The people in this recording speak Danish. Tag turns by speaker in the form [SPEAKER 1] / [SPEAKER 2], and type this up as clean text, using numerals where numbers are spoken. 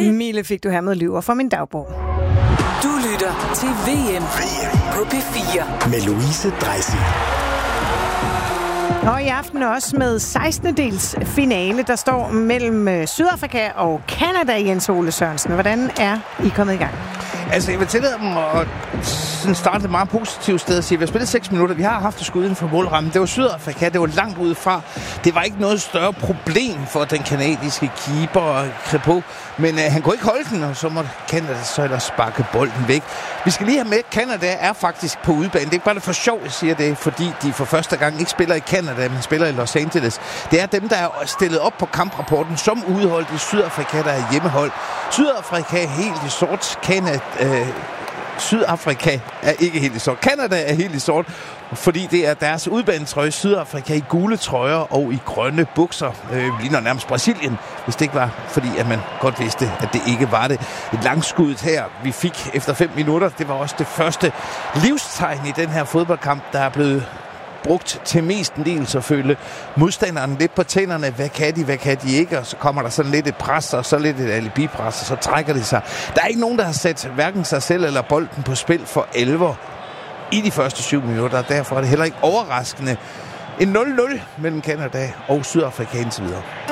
[SPEAKER 1] Mille fik du her med Løver fra min dagbog.
[SPEAKER 2] Du lytter til VM på P4
[SPEAKER 3] med Louise Dreisig.
[SPEAKER 1] Og i aften også med 16. dels finale, der står mellem Sydafrika og Canada, Jens Ole Sørensen. Hvordan er I kommet i gang?
[SPEAKER 4] Altså, jeg vil tillade dem at starte et meget positivt sted og sige, at vi har spillet 6 minutter. Vi har haft et skud inden for målrammen. Det var Sydafrika, det var langt udefra. Det var ikke noget større problem for den kanadiske keeper, Crépeau. Men han kunne ikke holde den, og så måtte Canada så ellers sparke bolden væk. Vi skal lige have med, at Canada er faktisk på udebane. Det er ikke bare det for sjov, jeg siger det, fordi de for første gang ikke spiller i Canada, men spiller i Los Angeles. Det er dem, der er stillet op på kamprapporten som udholdt i Sydafrika, der er hjemmehold. Sydafrika er helt i sort. Sydafrika er ikke helt i sort. Canada er helt i sort, fordi det er deres udbanetrøje. Sydafrika i gule trøjer og i grønne bukser. Ligner nærmest Brasilien, hvis det ikke var, fordi at man godt vidste, at det ikke var det. Et langskud her, vi fik efter 5 minutter. Det var også det første livstegn i den her fodboldkamp, der er blevet brugt til mestendels at føle modstanderen lidt på tænderne. Hvad kan de ikke? Og så kommer der sådan lidt et pres, og så lidt et alibi-pres, og så trækker de sig. Der er ikke nogen, der har sat hverken sig selv eller bolden på spil for alvor i de første 7 minutter, og derfor er det heller ikke overraskende. En 0-0 mellem Canada og Sydafrika indtil videre.